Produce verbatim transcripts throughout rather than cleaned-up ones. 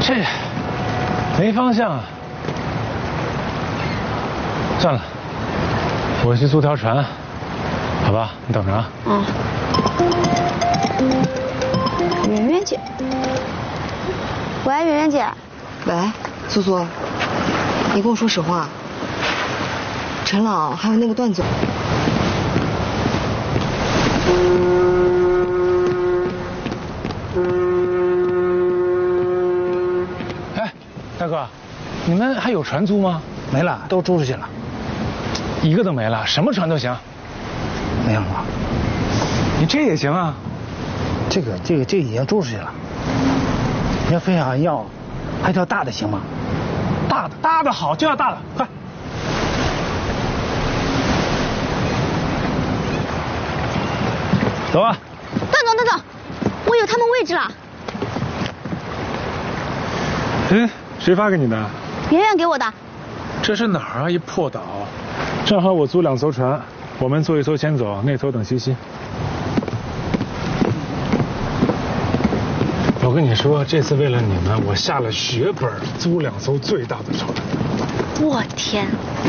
这没方向啊！算了，我去租条船，好吧？你等着啊。 嗯。圆圆姐，喂，圆圆姐。 喂，苏苏，你跟我说实话，陈老还有那个段总。 哎，大哥，你们还有船租吗？ 没了，都租出去了。 一个都没了，什么船都行。 没有了。 你这也行啊？ 这个这个这个已经租出去了。你要非想要，还叫大的行吗？ 大的大的好，就要大的，快！走啊！ 段总，段总，我有他们位置了。 哎，谁发给你的？ 圆圆给我的。 这是哪儿啊？一破岛。正好我租两艘船，我们坐一艘先走，那艘等西西。我跟你说，这次为了你们，我下了血本，租两艘最大的船。 我天！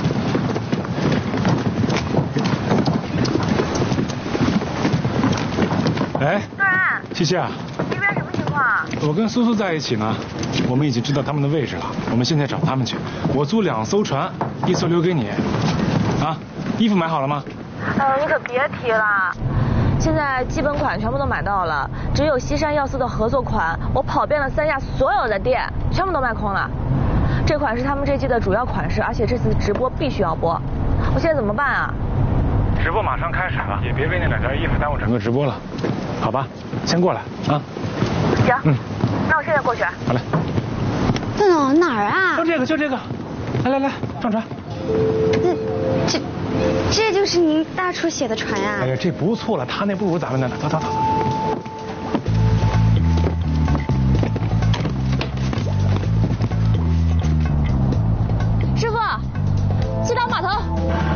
哎， 段然， 西西啊， 那边什么情况啊？ 我跟苏苏在一起呢，我们已经知道他们的位置了，我们现在找他们去。我租两艘船，一艘留给你。啊，衣服买好了吗？ 哎呦，你可别提了。现在基本款全部都买到了，只有西山药司的合作款，我跑遍了三亚所有的店，全部都卖空了。这款是他们这季的主要款式，而且这次直播必须要播。我现在怎么办啊？ 直播马上开始了，也别为那两件衣服耽误整个直播了，好吧？先过来啊。 行， 嗯， 那我现在过去。 好嘞。 段总哪儿啊？ 就这个，就这个，来来来，上船。 这这这就是您大厨写的船啊？ 哎呀，这不错了，他那不如咱们的呢。走走走走。